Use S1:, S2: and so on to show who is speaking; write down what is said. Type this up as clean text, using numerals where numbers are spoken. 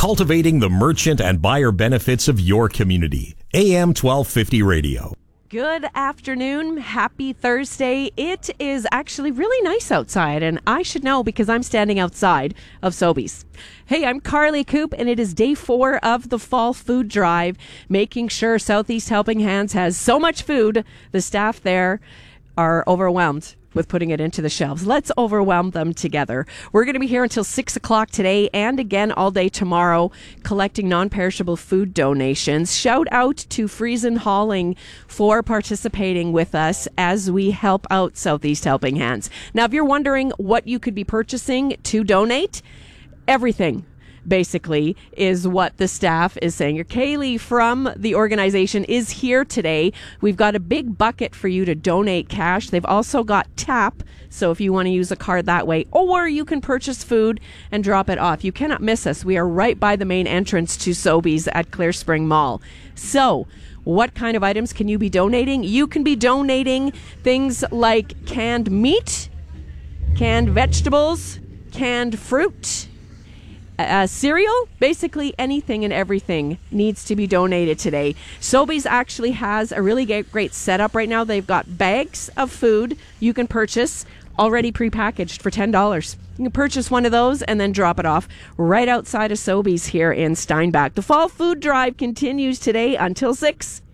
S1: cultivating the merchant and buyer benefits of your community. AM 1250 Radio.
S2: Good afternoon. Happy Thursday. It is actually really nice outside, and I should know because I'm standing outside of Sobeys. Hey, I'm Carly Coop, and it is day 4 of the fall food drive, making sure Southeast Helping Hands has so much food, the staff there are overwhelmed with putting it into the shelves. Let's overwhelm them together. We're going to be here until 6 o'clock today and again all day tomorrow collecting non-perishable food donations. Shout out to Friesen Hauling for participating with us as we help out Southeast Helping Hands. Now, if you're wondering what you could be purchasing to donate, everything basically is what the staff is saying. Kaylee from the organization is here today. We've got a big bucket for you to donate cash. They've also got TAP, so if you want to use a card that way, or you can purchase food and drop it off. You cannot miss us. We are right by the main entrance to Sobeys at Clear Spring Mall. So what kind of items can you be donating? You can be donating things like canned meat, canned vegetables, canned fruit, cereal. Basically anything and everything needs to be donated today. Sobeys actually has a really great setup right now. They've got bags of food you can purchase already prepackaged for $10. You can purchase one of those and then drop it off right outside of Sobeys here in Steinbach. The fall food drive continues today until 6.